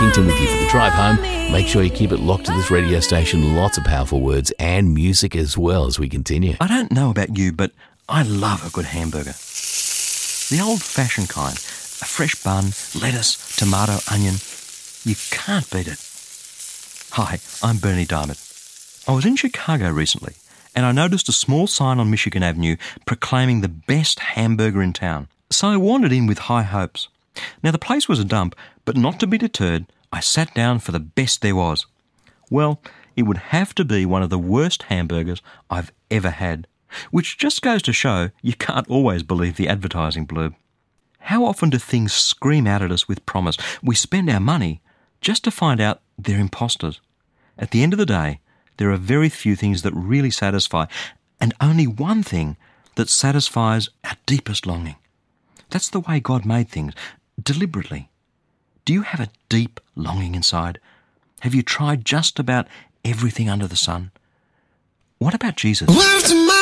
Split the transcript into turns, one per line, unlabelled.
Kington with you for the drive home. Make sure you keep it locked to this radio station. Lots of powerful words and music as well as we continue.
I don't know about you, but I love a good hamburger. The old-fashioned kind. A fresh bun, lettuce, tomato, onion. You can't beat it. Hi, I'm Bernie Diamond. I was in Chicago recently, and I noticed a small sign on Michigan Avenue proclaiming the best hamburger in town. So I wandered in with high hopes. Now, the place was a dump, but not to be deterred, I sat down for the best there was. Well, it would have to be one of the worst hamburgers I've ever had, which just goes to show you can't always believe the advertising blurb. How often do things scream out at us with promise? We spend our money just to find out they're imposters. At the end of the day, there are very few things that really satisfy, and only one thing that satisfies our deepest longing. That's the way God made things, deliberately. Do you have a deep longing inside? Have you tried just about everything under the sun? What about Jesus?